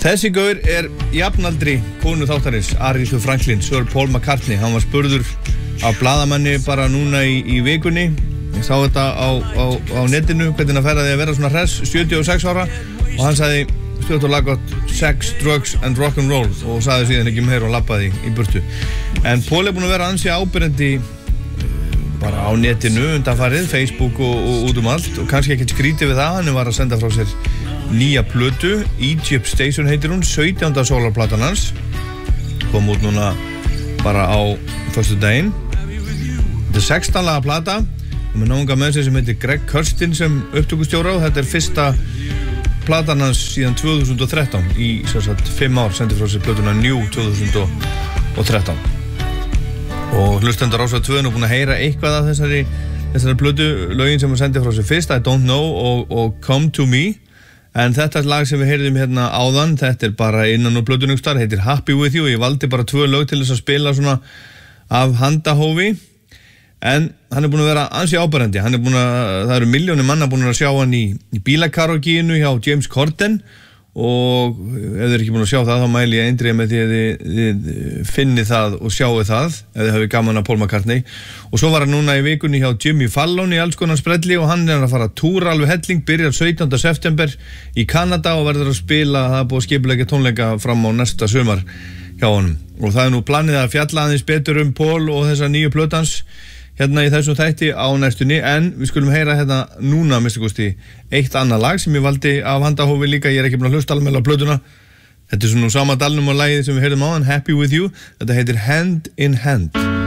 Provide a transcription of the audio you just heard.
Þessi gaur jafnaldri konu þáttarins, Aretha Franklin, Sir Paul McCartney. Hann var spurður af blaðamanni bara núna í vikunni. Ég sá þetta á netinu, hvernig það færaði að vera svona hress, 76 ára. Og hann sagði, stjórn og laggott, sex, drugs and rock'n'roll. Og sagði síðan ekki meira og labbaði í burtu. En Paul búinn að vera ansi áberandi bara á netinu undanfarið, Facebook og út allt. Og kannski ekkert skrítið við það, hann var að senda frá sér nýja plötu, Egypt Station heitir hún, 17. sólarplatan hans, kom út núna bara á föstudaginn. Þetta 16 laga plata og með náunga með sig sem heitir Greg Kurstin sem upptökustjóra og þetta fyrsta platan hans síðan 2013 í 5 ár, sendi frá sér plötuna New 2013 og hlustendur á Rás 2 er búin að heyra eitthvað af þessari plötu, lögin sem hann sendi frá sér fyrst, I Don't Know og Come To Me. En þetta lag sem við heyrðum hérna áðan, þetta bara innan úr plötunungstar, heitir Happy With You. Ég valdi bara 2 lög til þess að spila svona af handahófi. En hann búinn að vera ansi áberandi. Það eru milljónir manna búin að sjá hann í bílakaraokeinu hjá James Corden. Og ef þið ekki búin að sjá það, þá mæli ég eindregið með því að þið finnið það og sjáu það, ef þið hafið gaman að Paul McCartney. Og svo var hann núna í vikunni hjá Jimmy Fallon í alls konar sprelli og hann að fara að túra alveg helling, byrjar 17. september í Kanada og verður að spila, það búið að skipuleggja tónleika fram á næsta sumar hjá honum. Og það nú planið að fjalla aðeins betur Paul og þessa nýju plötans hérna í þessum þætti á næstunni, en við skulum heyra hérna núna, minnstakosti, eitt annað lag sem ég valdi af handahófi líka, ég ekki búin að hlusta alveg á plötuna. Þetta svona sama dalnum á lagið sem við heyrðum á hann, Happy With You, þetta heitir Hand in Hand.